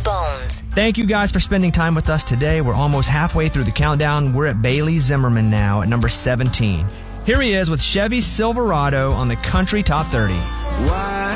Bones. Thank you guys for spending time with us today. We're almost halfway through the countdown. We're at Bailey Zimmerman now at number 17. Here he is with Chevy Silverado on the Country Top 30. Why